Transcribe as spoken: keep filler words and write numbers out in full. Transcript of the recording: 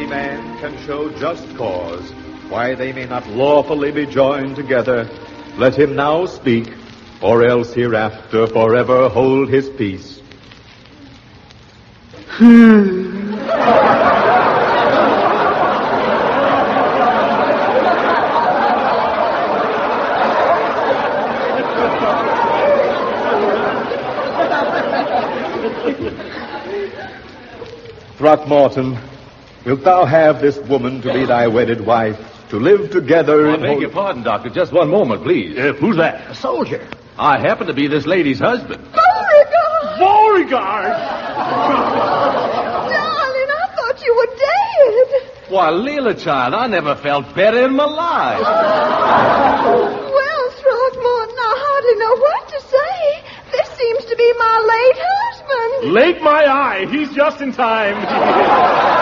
any man can show just cause why they may not lawfully be joined together, let him now speak, or else hereafter forever hold his peace. Throckmorton, wilt thou have this woman to be thy wedded wife, to live together I in... beg hol- your pardon, Doctor. Just one moment, please. Uh, who's that? A soldier. I happen to be this lady's husband. Beauregard! Beauregard! Darling, I thought you were dead. Why, Leila, child, I never felt better in my life. Well, Throckmorton, I hardly know what to say. This seems to be my late husband. Late my eye. He's just in time.